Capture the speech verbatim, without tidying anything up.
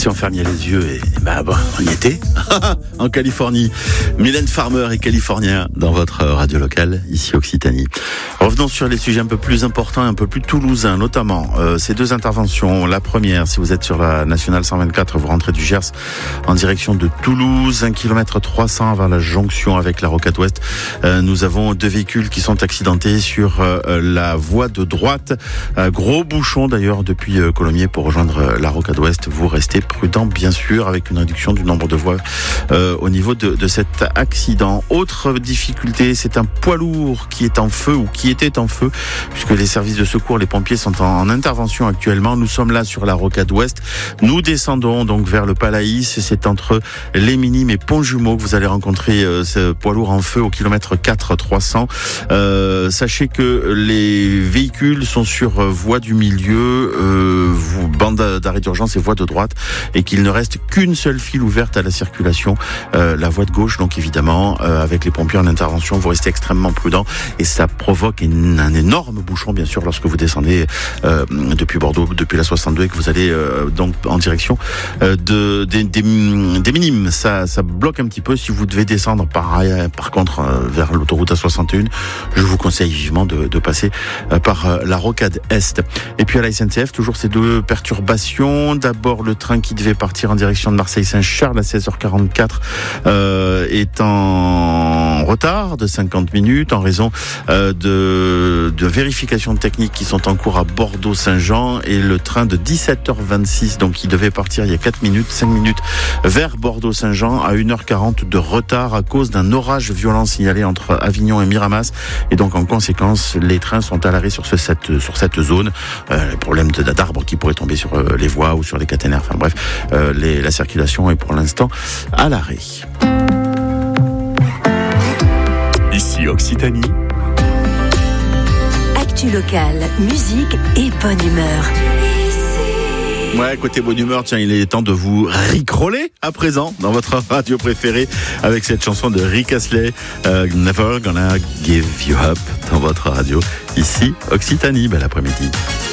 si on fermait les yeux, et, et bah, bon, on y était, en Californie. Mylène Farmer est californien dans votre radio locale, ici Occitanie. Revenons sur les sujets un peu plus importants, un peu plus toulousains, notamment euh, ces deux interventions. La première, si vous êtes sur la nationale cent vingt-quatre, vous rentrez du Gers en direction de Toulouse, un kilomètre trois cents avant la jonction avec la Rocade Ouest. Euh, nous avons deux véhicules qui sont accidentés sur euh, la voie de droite. Un gros bouchon d'ailleurs depuis euh, Colomiers pour rejoindre euh, la Rocade Ouest. Vous restez prudent bien sûr avec une réduction du nombre de voies euh, au niveau de, de cet accident. Autre difficulté, c'est un poids lourd qui est en feu ou qui était en feu puisque les services de secours, les pompiers sont en, en intervention actuellement. Nous sommes là sur la Rocade Ouest. Nous descendons donc vers le Palaïs. C'est entre les Minimes et Pont-Jumeau que vous allez rencontrer euh, ce poids lourd en feu au kilomètre quatre trois cents. Euh, sachez que les véhicules sont sur euh, voie du milieu, euh, bande d'arrêt d'urgence et voie de droite, et qu'il ne reste qu'une seule file ouverte à la circulation, euh, la voie de gauche. Donc évidemment, euh, avec les pompiers en intervention, vous restez extrêmement prudent et ça provoque une, un énorme bouchon, bien sûr, lorsque vous descendez euh, depuis Bordeaux, depuis la soixante-deux, et que vous allez euh, donc en direction euh, de, des, des, des Minimes. Ça, ça bloque un petit peu. Si vous devez descendre par, par contre euh, vers l'autoroute A soixante et un, je vous conseille vivement de, de passer euh, par euh, la Rocade Est. Et puis à la S N C F, toujours ces deux perturbations. D'abord, le train qui devait partir en direction de Marseille-Saint-Charles à seize heures quarante-quatre euh, est en retard de cinquante minutes en raison euh, de, de vérifications techniques qui sont en cours à Bordeaux-Saint-Jean, et le train de dix-sept heures vingt-six, donc qui devait partir il y a quatre minutes, cinq minutes vers Bordeaux-Saint-Jean, à une heure quarante de retard à cause d'un orage violent signalé entre Avignon et Miramas, et donc en conséquence les trains sont à l'arrêt sur, ce, cette, sur cette zone. Euh, le problème de, d'arbres qui pourraient tomber sur euh, les voies ou sur les caténaires, enfin bref, euh, les, la circulation est pour l'instant à l'arrêt. Ici Occitanie. Actu locale, musique et bonne humeur. Ouais, côté bonne humeur, tiens, il est temps de vous ricoler à présent dans votre radio préférée avec cette chanson de Rick Astley, euh, Never Gonna Give You Up, dans votre radio ici Occitanie. Bel après-midi.